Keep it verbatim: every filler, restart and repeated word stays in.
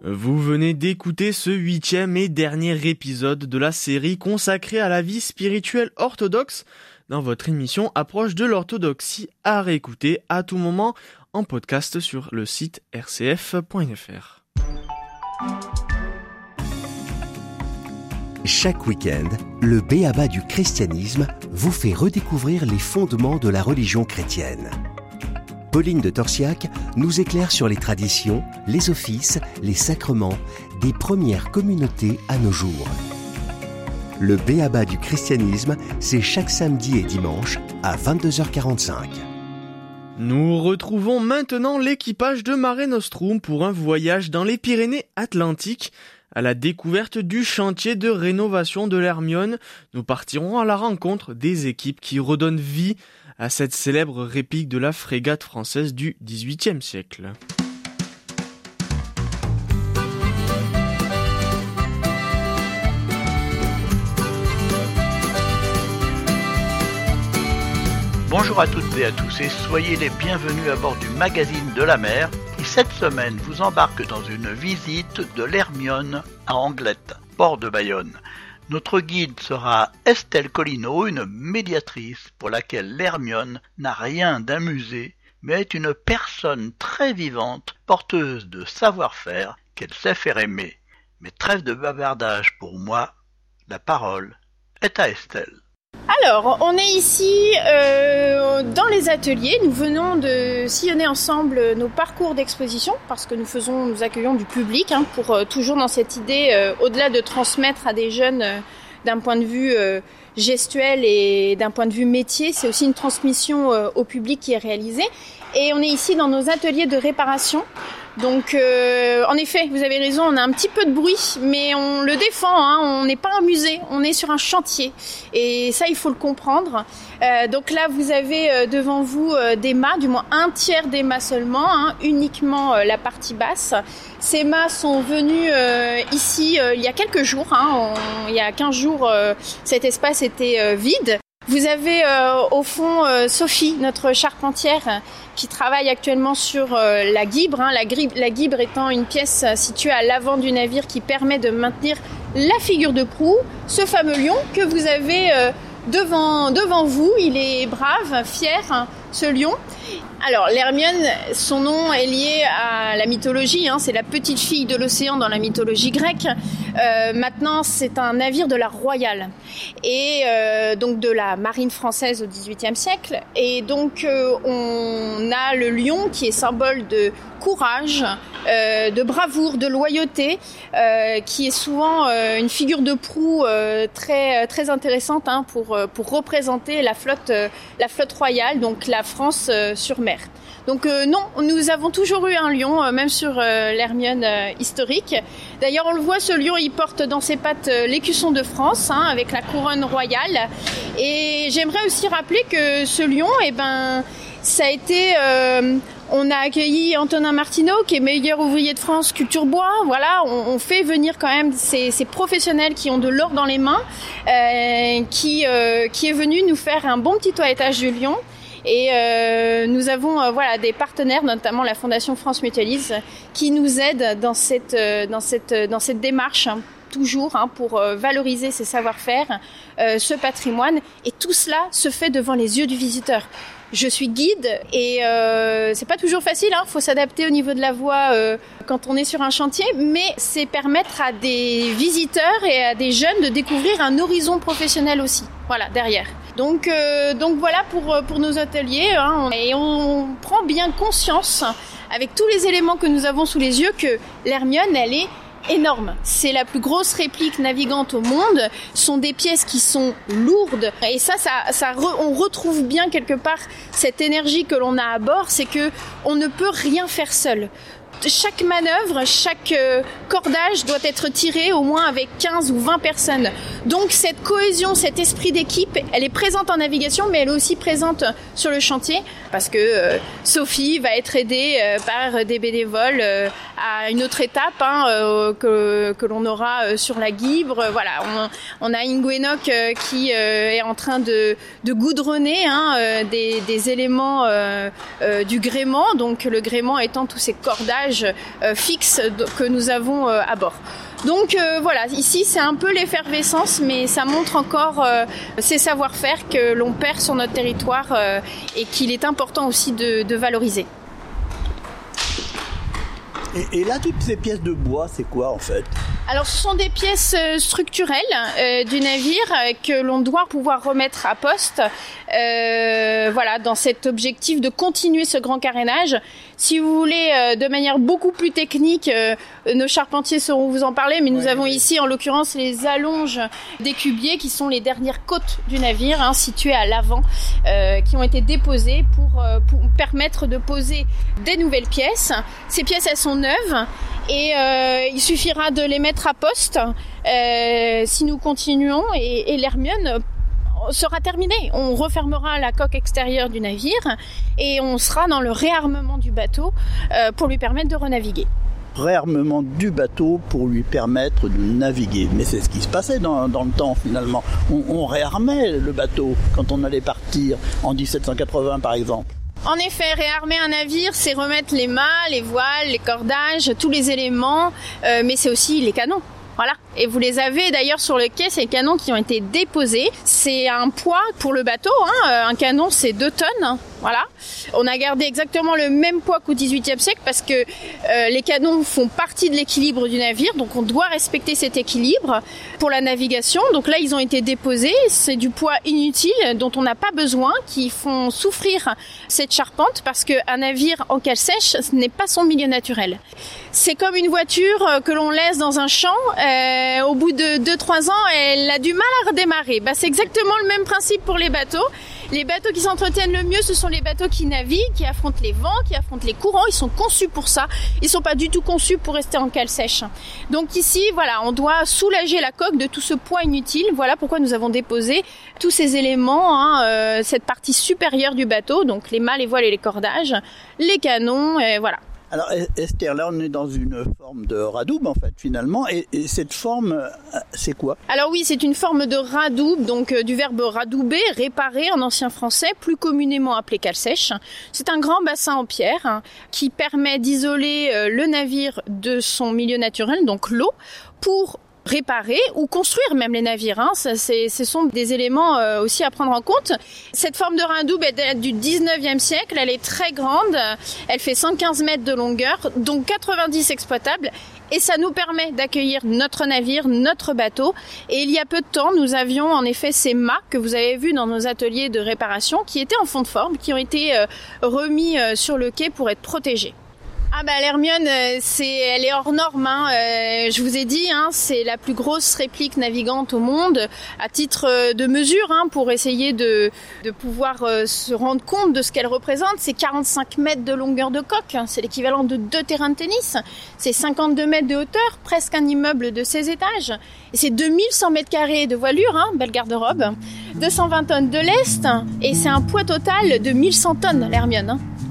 Vous venez d'écouter ce huitième et dernier épisode de la série consacrée à la vie spirituelle orthodoxe dans votre émission Approche de l'orthodoxie à réécouter à tout moment en podcast sur le site r c f point f r. Chaque week-end, le b.a.-ba du christianisme vous fait redécouvrir les fondements de la religion chrétienne. Pauline de Torsiac nous éclaire sur les traditions, les offices, les sacrements des premières communautés à nos jours. Le b.a.-ba du christianisme, c'est chaque samedi et dimanche à vingt-deux heures quarante-cinq. Nous retrouvons maintenant l'équipage de Mare Nostrum pour un voyage dans les Pyrénées-Atlantiques à la découverte du chantier de rénovation de l'Hermione. Nous partirons à la rencontre des équipes qui redonnent vie à cette célèbre réplique de la frégate française du dix-huitième siècle. Bonjour à toutes et à tous et soyez les bienvenus à bord du magazine de la mer qui cette semaine vous embarque dans une visite de l'Hermione à Anglette, port de Bayonne. Notre guide sera Estelle Collineau, une médiatrice pour laquelle l'Hermione n'a rien d'un musée, mais est une personne très vivante, porteuse de savoir-faire qu'elle sait faire aimer. Mais trêve de bavardage pour moi, la parole est à Estelle. Alors, on est ici euh, dans les ateliers. Nous venons de sillonner ensemble nos parcours d'exposition parce que nous faisons, nous accueillons du public hein, pour euh, toujours dans cette idée, euh, au-delà de transmettre à des jeunes euh, d'un point de vue euh, gestuel et d'un point de vue métier, c'est aussi une transmission euh, au public qui est réalisée. Et on est ici dans nos ateliers de réparation. Donc, euh, en effet, vous avez raison, on a un petit peu de bruit, mais on le défend, hein, on n'est pas un musée, on est sur un chantier. Et ça, il faut le comprendre. Euh, donc là, vous avez euh, devant vous euh, des mâts, du moins un tiers des mâts seulement, hein, uniquement euh, la partie basse. Ces mâts sont venus euh, ici euh, il y a quelques jours, hein, on, il y a quinze jours, euh, cet espace était euh, vide. Vous avez euh, au fond euh, Sophie, notre charpentière, qui travaille actuellement sur euh, la guibre, hein, la, gri- la guibre étant une pièce située à l'avant du navire qui permet de maintenir la figure de proue, ce fameux lion que vous avez euh, devant, devant vous. Il est brave, fier, hein, ce lion. Alors, l'Hermione, son nom est lié à la mythologie, hein, c'est la petite fille de l'océan dans la mythologie grecque. Euh, maintenant, c'est un navire de la Royale, et euh, donc de la marine française au dix-huitième siècle. Et donc, euh, on a le lion qui est symbole de courage, euh, de bravoure, de loyauté, euh, qui est souvent euh, une figure de proue euh, très très intéressante hein, pour pour représenter la flotte euh, la flotte royale, donc la France euh, sur mer. Donc euh, non, nous avons toujours eu un lion, euh, même sur euh, l'Hermione euh, historique. D'ailleurs, on le voit, ce lion, il porte dans ses pattes euh, l'écusson de France, hein, avec la couronne royale. Et j'aimerais aussi rappeler que ce lion, eh ben, ça a été... Euh, on a accueilli Antonin Martineau, qui est meilleur ouvrier de France culture bois. Voilà, on, on fait venir quand même ces, ces professionnels qui ont de l'or dans les mains, euh, qui, euh, qui est venu nous faire un bon petit toilettage du lion. Et euh, nous avons euh, voilà des partenaires, notamment la Fondation France Mutualise, qui nous aident dans cette euh, dans cette dans cette démarche hein, toujours hein, pour euh, valoriser ces savoir-faire, euh, ce patrimoine. Et tout cela se fait devant les yeux du visiteur. Je suis guide et euh, c'est pas toujours facile, hein, faut s'adapter au niveau de la voix euh, quand on est sur un chantier, mais c'est permettre à des visiteurs et à des jeunes de découvrir un horizon professionnel aussi, voilà, derrière. Donc, euh, donc voilà pour, pour nos ateliers, hein, et on prend bien conscience, avec tous les éléments que nous avons sous les yeux, que l'Hermione, elle est énorme. C'est la plus grosse réplique navigante au monde. Ce sont des pièces qui sont lourdes. Et ça, ça, ça re, on retrouve bien quelque part cette énergie que l'on a à bord, c'est que on ne peut rien faire seul. Chaque manœuvre, chaque euh, cordage doit être tiré au moins avec quinze ou vingt personnes. Donc cette cohésion, cet esprit d'équipe, elle est présente en navigation, mais elle est aussi présente sur le chantier parce que euh, Sophie va être aidée euh, par des bénévoles euh, à une autre étape hein, euh, que, que l'on aura euh, sur la guibre. Voilà, on, on a Ingwenok euh, qui euh, est en train de, de goudronner hein, euh, des, des éléments euh, euh, du gréement. Donc le gréement étant tous ces cordages équipage euh, fixe que nous avons euh, à bord. Donc euh, voilà, ici c'est un peu l'effervescence, mais ça montre encore euh, ces savoir-faire que l'on perd sur notre territoire euh, et qu'il est important aussi de, de valoriser. Et, et là, toutes ces pièces de bois, c'est quoi en fait ? Alors ce sont des pièces structurelles euh, du navire euh, que l'on doit pouvoir remettre à poste euh, voilà, dans cet objectif de continuer ce grand carénage. Si vous voulez, euh, de manière beaucoup plus technique, euh, nos charpentiers sauront vous en parler, mais nous ouais, avons ouais. ici en l'occurrence les allonges des cubiers qui sont les dernières côtes du navire, hein, situées à l'avant, euh, qui ont été déposées pour, euh, pour permettre de poser des nouvelles pièces. Ces pièces, elles sont neuves et euh, il suffira de les mettre à poste euh, si nous continuons et, et l'Hermione sera terminée. On refermera la coque extérieure du navire et on sera dans le réarmement du bateau euh, pour lui permettre de renaviguer. Réarmement du bateau pour lui permettre de naviguer. Mais c'est ce qui se passait dans, dans le temps finalement. On, on réarmait le bateau quand on allait partir en dix-sept cent quatre-vingts par exemple. En effet, réarmer un navire, c'est remettre les mâts, les voiles, les cordages, tous les éléments, euh, mais c'est aussi les canons. Voilà. Et vous les avez d'ailleurs sur le quai, ces canons qui ont été déposés. C'est un poids pour le bateau, hein. Un canon, c'est deux tonnes. Voilà. On a gardé exactement le même poids qu'au dix-huitième siècle parce que euh, les canons font partie de l'équilibre du navire. Donc on doit respecter cet équilibre pour la navigation. Donc là, ils ont été déposés. C'est du poids inutile dont on n'a pas besoin, qui font souffrir cette charpente parce qu'un navire en cale sèche, ce n'est pas son milieu naturel. C'est comme une voiture que l'on laisse dans un champ. Euh, au bout de deux trois ans, elle a du mal à redémarrer. Bah, c'est exactement le même principe pour les bateaux. Les bateaux qui s'entretiennent le mieux, ce sont les bateaux qui naviguent, qui affrontent les vents, qui affrontent les courants. Ils sont conçus pour ça. Ils sont pas du tout conçus pour rester en cale sèche. Donc ici, voilà, on doit soulager la coque de tout ce poids inutile. Voilà pourquoi nous avons déposé tous ces éléments, hein, euh, cette partie supérieure du bateau, donc les mâts, les voiles et les cordages, les canons, et voilà. Alors Esther, là on est dans une forme de radoub en fait finalement, et, et cette forme c'est quoi ? Alors oui, c'est une forme de radoub, donc euh, du verbe radouber, réparer en ancien français, plus communément appelé cale sèche. C'est un grand bassin en pierre hein, qui permet d'isoler euh, le navire de son milieu naturel, donc l'eau, pour réparer ou construire même les navires. Hein. Ça, c'est, ce sont des éléments euh, aussi à prendre en compte. Cette forme de radoub est du dix-neuvième siècle. Elle est très grande. Elle fait cent quinze mètres de longueur, dont quatre-vingt-dix exploitables. Et ça nous permet d'accueillir notre navire, notre bateau. Et il y a peu de temps, nous avions en effet ces mâts que vous avez vus dans nos ateliers de réparation qui étaient en fond de forme, qui ont été euh, remis euh, sur le quai pour être protégés. Ah bah l'Hermione, c'est, elle est hors norme. Hein. Euh, je vous ai dit, hein, c'est la plus grosse réplique navigante au monde. À titre de mesure, hein, pour essayer de, de pouvoir euh, se rendre compte de ce qu'elle représente, c'est quarante-cinq mètres de longueur de coque. C'est l'équivalent de deux terrains de tennis. C'est cinquante-deux mètres de hauteur, presque un immeuble de seize étages. Et c'est deux mille cent mètres carrés de voilure, hein, belle garde-robe. deux cent vingt tonnes de lest. Et c'est un poids total de mille cent tonnes, l'Hermione. Hein.